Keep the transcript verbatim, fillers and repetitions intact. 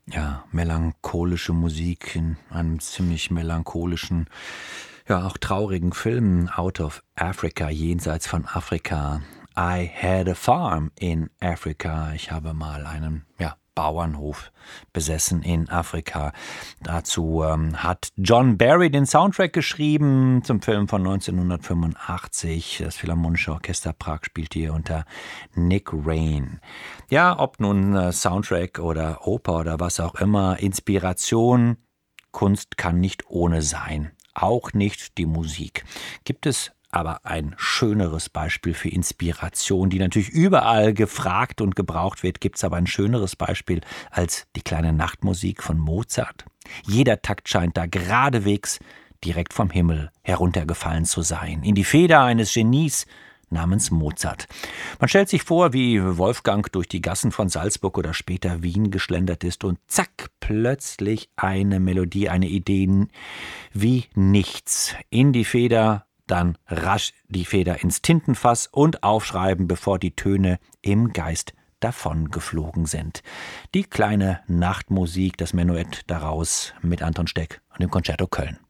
Ja, melancholische Musik in einem ziemlich melancholischen, ja auch traurigen Film, Out of Africa, jenseits von Afrika. I had a farm in Africa. Ich habe mal einen, ja, Bauernhof besessen in Afrika. Dazu ähm, hat John Barry den Soundtrack geschrieben zum Film von neunzehnhundertfünfundachtzig. Das Philharmonische Orchester Prag spielt hier unter Nick Rain. Ja, ob nun äh, Soundtrack oder Oper oder was auch immer, Inspiration, Kunst kann nicht ohne sein. Auch nicht die Musik. Gibt es aber ein schöneres Beispiel für Inspiration, die natürlich überall gefragt und gebraucht wird, gibt es aber ein schöneres Beispiel als die kleine Nachtmusik von Mozart. Jeder Takt scheint da geradewegs direkt vom Himmel heruntergefallen zu sein, in die Feder eines Genies namens Mozart. Man stellt sich vor, wie Wolfgang durch die Gassen von Salzburg oder später Wien geschlendert ist und zack, plötzlich eine Melodie, eine Idee wie nichts in die Feder, dann rasch die Feder ins Tintenfass und aufschreiben, bevor die Töne im Geist davongeflogen sind. Die kleine Nachtmusik, das Menuett daraus mit Anton Steck und dem Concerto Köln.